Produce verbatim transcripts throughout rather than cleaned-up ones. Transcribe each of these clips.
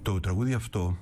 Το τραγούδι αυτό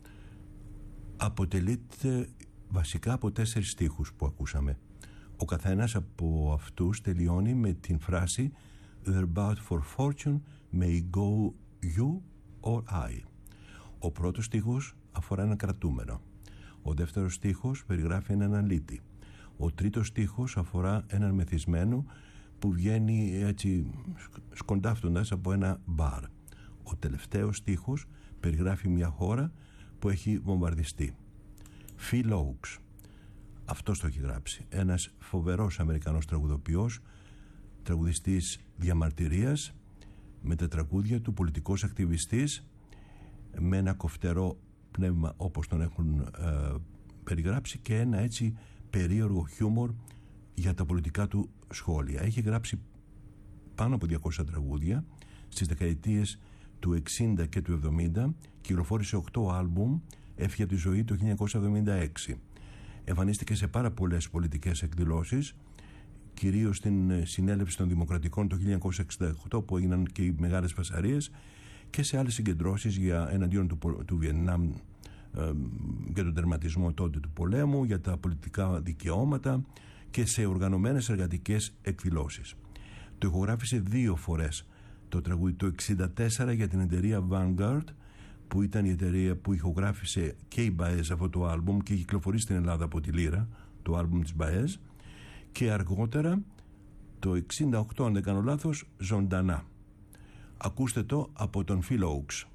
αποτελείται βασικά από τέσσερις στίχους που ακούσαμε. Ο καθένας από αυτούς τελειώνει με την φράση "They're bound for fortune, may go you or I". Ο πρώτος στίχος αφορά έναν κρατούμενο. Ο δεύτερος στίχος περιγράφει έναν αλήτη. Ο τρίτος στίχος αφορά έναν μεθυσμένο που βγαίνει έτσι σκοντάφτοντας από ένα μπαρ. Ο τελευταίος στίχος περιγράφει μια χώρα που έχει βομβαρδιστεί. Phil Oakes, αυτός το έχει γράψει, ένας φοβερός Αμερικανός τραγουδοποιός, τραγουδιστής διαμαρτυρίας, με τα τραγούδια του, πολιτικός ακτιβιστής, με ένα κοφτερό πνεύμα όπως τον έχουν ε, περιγράψει, και ένα έτσι περίεργο χιούμορ για τα πολιτικά του σχόλια. Έχει γράψει πάνω από διακόσια τραγούδια στις δεκαετίες του εξήντα και του εβδομήντα, κυκλοφόρησε οκτώ άλμπουμ, έφυγε από τη ζωή το χίλια εννιακόσια εβδομήντα έξι. Εμφανίστηκε σε πάρα πολλές πολιτικές εκδηλώσεις, κυρίως στην συνέλευση των Δημοκρατικών το χίλια εννιακόσια εξήντα οκτώ, που έγιναν και οι μεγάλες φασαρίες, και σε άλλες συγκεντρώσεις για εναντίον του, του Βιετνάμ, ε, για τον τερματισμό τότε του πολέμου, για τα πολιτικά δικαιώματα, και σε οργανωμένες εργατικές εκδηλώσεις. Το ηχογράφησε δύο φορές το τραγούδι, το εξήντα τέσσερα για την εταιρεία Vanguard, που ήταν η εταιρεία που ηχογράφησε και η Baez αυτό το άλμπουμ και κυκλοφορεί στην Ελλάδα από τη Λύρα, το άλμπουμ της Baez, και αργότερα το εξήντα οκτώ, αν δεν κάνω λάθος, ζωντανά. Ακούστε το από τον Phil Oakes.